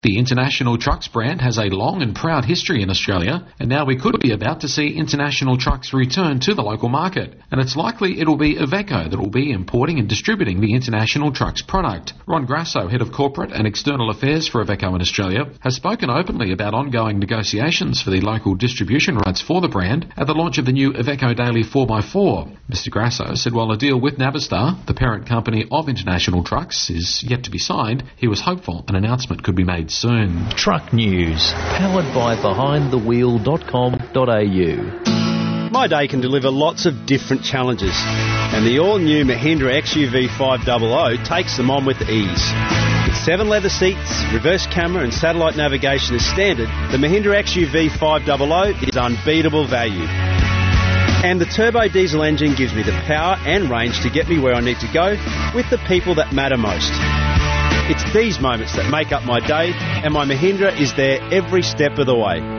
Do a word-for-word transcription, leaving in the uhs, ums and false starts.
The International Trucks brand has a long and proud history in Australia, and now we could be about to see International Trucks return to the local market. And it's likely it'll be Iveco that will be importing and distributing the International Trucks product. Ron Grasso, Head of Corporate and External Affairs for Iveco in Australia, has spoken openly about ongoing negotiations for the local distribution rights for the brand at the launch of the new Iveco Daily four by four. Mister Grasso said while a deal with Navistar, the parent company of International Trucks, is yet to be signed, he was hopeful an announcement could be made soon. Truck News, powered by behind the wheel dot com dot a u. My day can deliver lots of different challenges, and the all-new Mahindra X U V five hundred takes them on with ease. With seven leather seats, reverse camera and satellite navigation as standard, the Mahindra X U V five hundred is unbeatable value. And the turbo diesel engine gives me the power and range to get me where I need to go with the people that matter most. It's these moments that make up my day, and my Mahindra is there every step of the way.